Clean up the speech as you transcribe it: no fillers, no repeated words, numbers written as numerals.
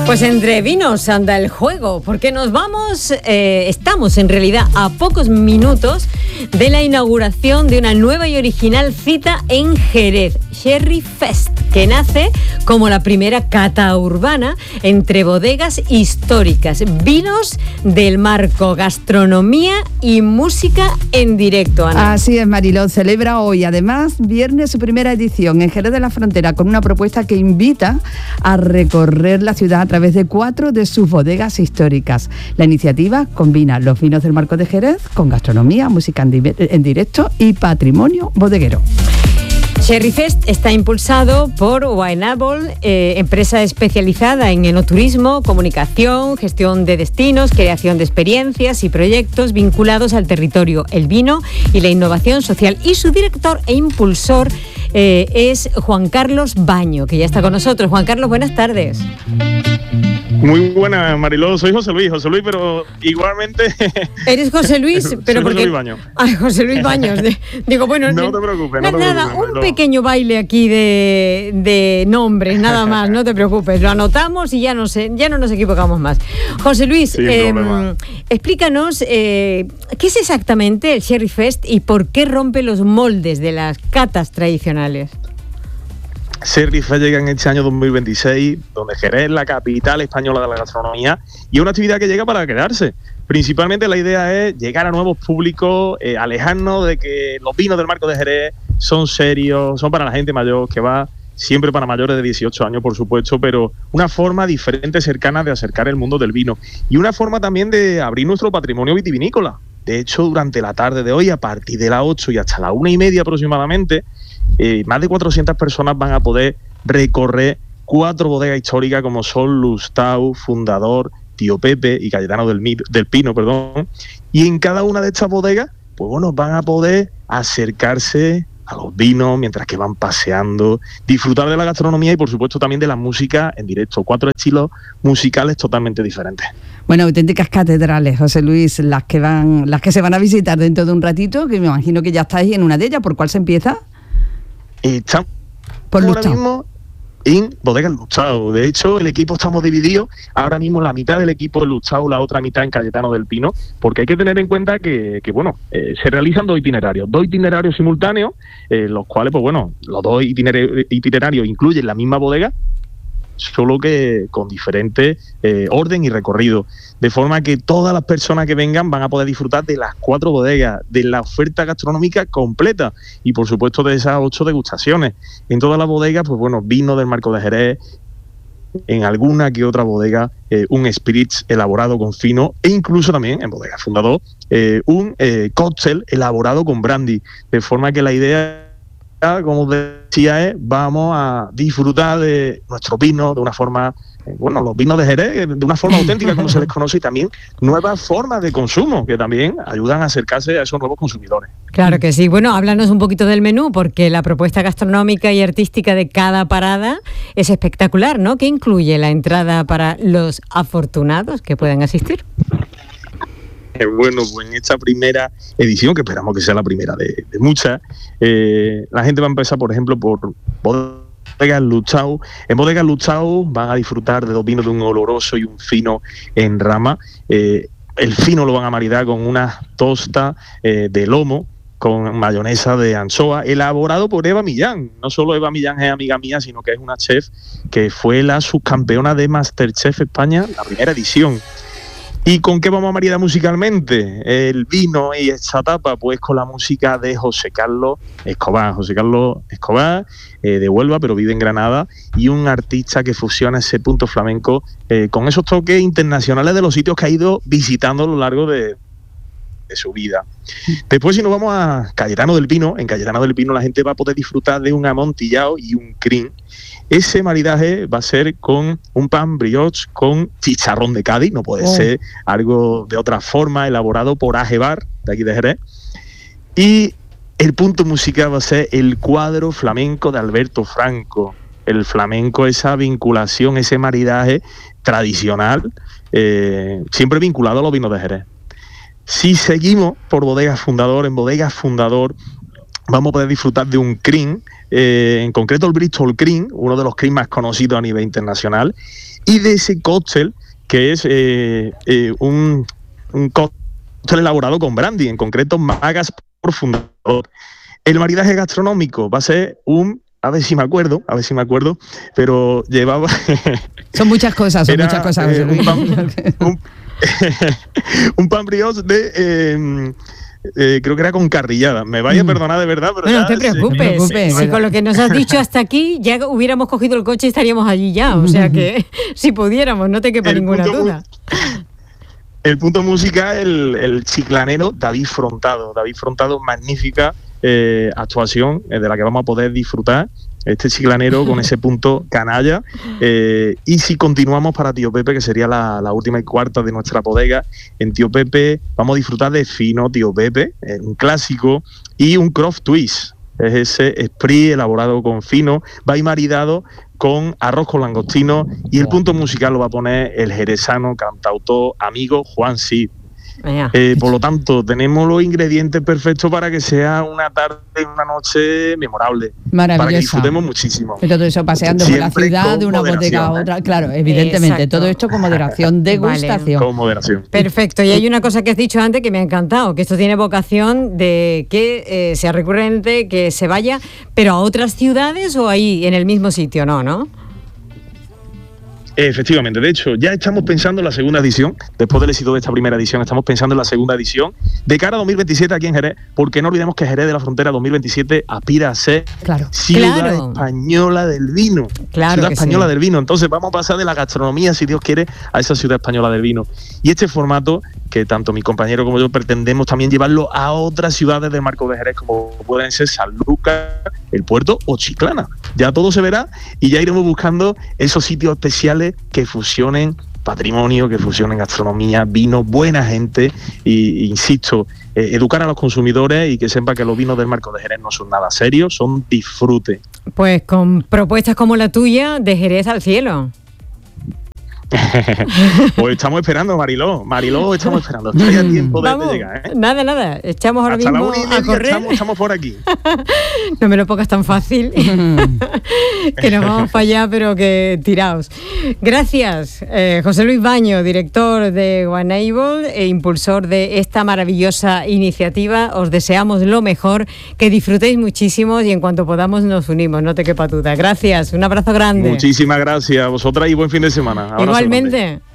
Pues entre vinos anda el juego, porque estamos en realidad a pocos minutos de la inauguración de una nueva y original cita en Jerez, Sherry Fest, que nace como la primera cata urbana entre bodegas históricas, vinos del marco, gastronomía y música en directo, Ana. Así es, Mariló, celebra hoy, además, viernes su primera edición en Jerez de la Frontera, con una propuesta que invita a recorrer la ciudad a través de 4 de sus bodegas históricas. La iniciativa combina los vinos del marco de Jerez con gastronomía, música en directo y patrimonio bodeguero. Sherry Fest está impulsado por Wineable, empresa especializada en enoturismo, comunicación, gestión de destinos, creación de experiencias y proyectos vinculados al territorio, el vino y la innovación social. Y su director e impulsor es Juan Carlos Baño, que ya está con nosotros. Juan Carlos, buenas tardes. Muy buena, Mariló. Soy José Luis, pero igualmente... ¿Eres José Luis? Pero porque... José Luis Baños. Ay, José Luis Baños. Digo, bueno... No te preocupes, un pequeño baile aquí de nombres, nada más, no te preocupes. Lo anotamos y ya no nos equivocamos más. José Luis, explícanos qué es exactamente el Sherry Fest y por qué rompe los moldes de las catas tradicionales. Sherry Fest llega en este año 2026, donde Jerez es la capital española de la gastronomía y es una actividad que llega para quedarse. Principalmente la idea es llegar a nuevos públicos, alejarnos de que los vinos del marco de Jerez son serios, son para la gente mayor, que va siempre para mayores de 18 años, por supuesto, pero una forma diferente, cercana de acercar el mundo del vino y una forma también de abrir nuestro patrimonio vitivinícola. De hecho, durante la tarde de hoy, a partir de las 8 y hasta las 1:30 aproximadamente, más de 400 personas van a poder recorrer 4 bodegas históricas como son Lustau, Fundador, Tío Pepe y Cayetano del Pino, y en cada una de estas bodegas, pues bueno, van a poder acercarse a los vinos mientras que van paseando, disfrutar de la gastronomía y por supuesto también de la música en directo, 4 estilos musicales totalmente diferentes. Bueno, auténticas catedrales, José Luis, las que se van a visitar dentro de un ratito, que me imagino que ya estáis en una de ellas. ¿Por cuál se empieza? Estamos por ahora Lustau. mismo en Bodegas Lustau. De hecho, el equipo estamos divididos. Ahora mismo la mitad del equipo en Lustau, la otra mitad en Cayetano del Pino, porque hay que tener en cuenta que se realizan 2 itinerarios simultáneos, los cuales, pues bueno, los 2 itinerarios incluyen la misma bodega, solo que con diferente orden y recorrido, de forma que todas las personas que vengan van a poder disfrutar de las 4 bodegas, de la oferta gastronómica completa y por supuesto de esas 8 degustaciones. En todas las bodegas, pues bueno, vino del marco de Jerez, en alguna que otra bodega un spirits elaborado con fino e incluso también en Bodega Fundador un cóctel elaborado con brandy, de forma que la idea, como decía, vamos a disfrutar de nuestros vinos de una forma, los vinos de Jerez, de una forma auténtica como se les conoce, y también nuevas formas de consumo que también ayudan a acercarse a esos nuevos consumidores. Claro que sí. Bueno, háblanos un poquito del menú, porque la propuesta gastronómica y artística de cada parada es espectacular, ¿no? ¿Qué incluye la entrada para los afortunados que puedan asistir? Bueno, pues en esta primera edición, que esperamos que sea la primera de muchas, la gente va a empezar, por ejemplo, por Bodegas Lustau. En Bodegas Lustau van a disfrutar de 2 vinos de un oloroso y un fino en rama. El fino lo van a maridar con una tosta de lomo con mayonesa de anchoa, elaborado por Eva Millán. No solo Eva Millán es amiga mía, sino que es una chef que fue la subcampeona de Masterchef España, la primera edición. ¿Y con qué vamos a maridar musicalmente el vino y esta tapa? Pues con la música de José Carlos Escobar. José Carlos Escobar, de Huelva, pero vive en Granada, y un artista que fusiona ese punto flamenco con esos toques internacionales de los sitios que ha ido visitando a lo largo de su vida. Después, si nos vamos a Cayetano del Pino, en Cayetano del Pino la gente va a poder disfrutar de un amontillado y un cream. Ese maridaje va a ser con un pan brioche con chicharrón de Cádiz, no puede ser algo de otra forma, elaborado por Ajebar, de aquí de Jerez. Y el punto musical va a ser el cuadro flamenco de Alberto Franco. El flamenco, esa vinculación, ese maridaje tradicional, siempre vinculado a los vinos de Jerez. Si seguimos por Bodegas Fundador, en Bodegas Fundador vamos a poder disfrutar de un cream, en concreto el Bristol Cream, uno de los cream más conocidos a nivel internacional, y de ese cóctel que es un cóctel elaborado con brandy, en concreto Magas por fundador. El maridaje gastronómico va a ser a ver si me acuerdo, pero llevaba... Son muchas cosas, un pan brioche de... creo que era con carrillada. Me vaya a perdonar de verdad, pero no te preocupes. Si con lo que nos has dicho hasta aquí ya hubiéramos cogido el coche y estaríamos allí ya. O sea que si pudiéramos, no te quepa ninguna duda. El punto musical, el chiclanero David Frontado, magnífica actuación de la que vamos a poder disfrutar. Este chiclanero con ese punto canalla. Y si continuamos para Tío Pepe, que sería la última y cuarta de nuestra bodega, en Tío Pepe vamos a disfrutar de fino Tío Pepe, un clásico, y un croft twist. Es ese esprit elaborado con fino, va a ir maridado con arroz con langostino, y el punto musical lo va a poner el jerezano, cantautor, amigo Juan Cid. Por lo tanto, tenemos los ingredientes perfectos para que sea una tarde, una noche memorable. Maravillosa. Para que disfrutemos muchísimo. Y todo eso paseando por la ciudad, de una bodega a otra. Claro, evidentemente, todo esto con moderación, degustación. Con moderación. Perfecto. Y hay una cosa que has dicho antes que me ha encantado, que esto tiene vocación de que sea recurrente, que se vaya, pero a otras ciudades o ahí, en el mismo sitio, ¿no? Efectivamente, de hecho, ya estamos pensando en la segunda edición. Después del éxito de esta primera edición, estamos pensando en la segunda edición de cara a 2027 aquí en Jerez, porque no olvidemos que Jerez de la Frontera 2027 aspira a ser ciudad española del vino. Ciudad española del vino. Entonces vamos a pasar de la gastronomía, si Dios quiere, a esa ciudad española del vino. Y este formato, que tanto mi compañero como yo pretendemos también llevarlo a otras ciudades del marco de Jerez, como pueden ser Sanlúcar, El Puerto o Chiclana. Ya todo se verá y ya iremos buscando esos sitios especiales que fusionen patrimonio, que fusionen gastronomía, vino, buena gente y insisto, educar a los consumidores y que sepan que los vinos del marco de Jerez no son nada serios, son disfrute. Pues con propuestas como la tuya, de Jerez al cielo. Pues estamos esperando, Mariló, estamos esperando. Estoy a tiempo de llegar, ¿eh? Nada, echamos ahora hasta mismo a correr. Estamos por aquí. No me lo pongas tan fácil, que nos vamos para allá, pero que tiraos. Gracias, José Luis Baño, director de Wineable e impulsor de esta maravillosa iniciativa. Os deseamos lo mejor, que disfrutéis muchísimo y en cuanto podamos nos unimos, no te quepa duda. Gracias, un abrazo grande. Muchísimas gracias a vosotras y buen fin de semana. Igualmente.